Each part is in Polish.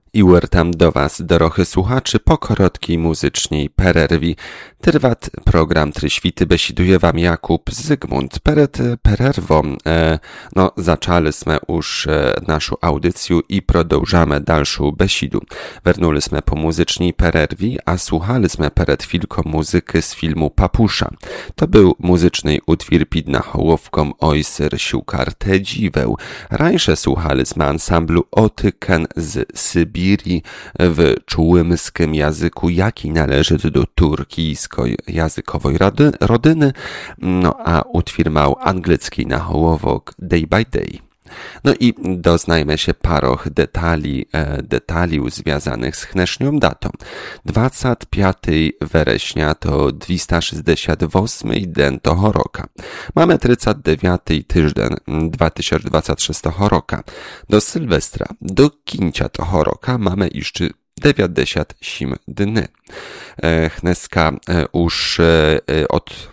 I wracam do Was, drodzy słuchaczy, po korotkiej muzycznej pererwi. Trwat program Tryświty besiduje Wam Jakub Zygmunt. Przed pererwą zaczęliśmy już naszą audycję i продовжamy dalszą besidu. Wernęliśmy po muzycznej pererwi, a słuchaliśmy przed chwilką muzyki z filmu Papusza. To był muzyczny utwór pod nahołowką Ojsyr siłkar te dziweł. Rańsze słuchaliśmy ansamblu Otyken z Sybii w czułymskim języku, jaki należy do turkijskiej językowej rodyny, a utwór miał angielski nahołowok Day by Day. No i doznajmy się paroch detali związanych z dnesznią datą. 25 września to 268 dzień toho roka. Mamy 39 tydzień 2026 roka. Do Sylwestra, do kińca toho roka mamy jeszcze 97 dni. Dneska już od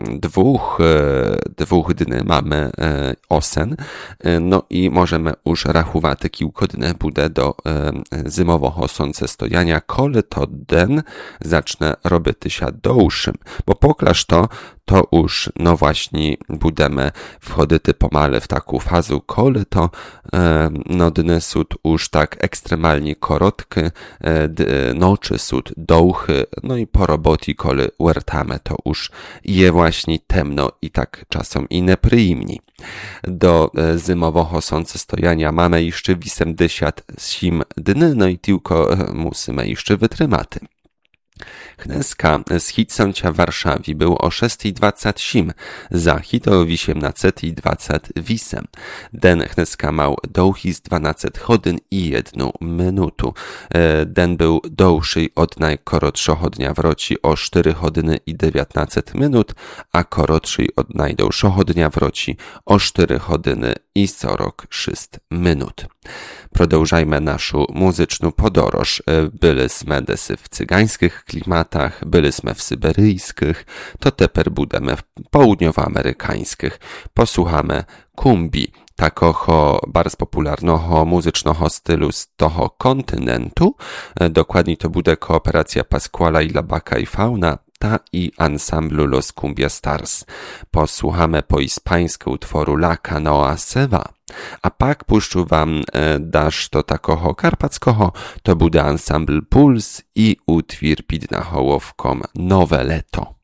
dwóch dni mamy osen, no i możemy już rachować kilka dni bude do zimowego słońcestojania, kole to den zacznę robić się dłuższym, bo poklaż to już no właśnie budemy wchodzić pomale w taką fazę, kole to dny są już tak ekstremalnie korotkie, nocy są długie, no i po robocie, kole wertamy, to już je właśnie temno i tak czasem i nieprzyjemnie. Do zimowego słońcestojania mamy jeszcze 87 dni, no i tylko musimy jeszcze wytrzymać. Dneska schid sącia w Warszawie był o 6:27, zachid o 18:28. Den dneska mał długi z 12 godzin i 1 minutu. Den był dłuższy od najkorotszego dnia w roci o 4 godziny i 19 minut, a korotszy od najdłuższego dnia w roci o 4 godziny i 46 minut. Продовжajmy naszą muzyczną podróż. Byliśmy desy w cygańskich klimatach, byliśmy w syberyjskich, to teper budemy w południowoamerykańskich. Posłuchamy kumbi, takiego bardzo popularnego muzycznego stylu z toho kontynentu. Dokładnie to bude kooperacja Pasquala i Labaka i Fauna, ta i ansamblu Los Cumbia Stars. Posłuchamy po hiszpańsku utworu La Canoa Se Va. A pak puszczu wam dasz to takoho karpackoho, to bude ansambl Puls i utwór pod nahołowką Nowe Leto.